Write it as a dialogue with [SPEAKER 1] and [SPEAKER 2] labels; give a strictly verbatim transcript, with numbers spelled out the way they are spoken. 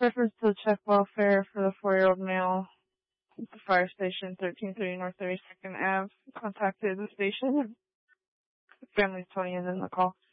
[SPEAKER 1] Efforts to check welfare for the four-year-old male at the fire station, thirteen thirty North thirty-second Avenue, contacted the station. The family's twenty and in the call.